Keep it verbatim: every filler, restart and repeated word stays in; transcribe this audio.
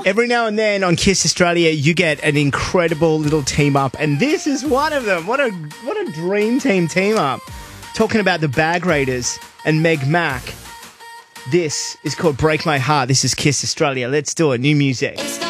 Every now and then on Kiss Australia, you get an incredible little team up, and this is one of them. What a what a dream team team up. Talking about the Bag Raiders and Meg Mac. This is called Break My Heart. This is Kiss Australia. Let's do it. New music.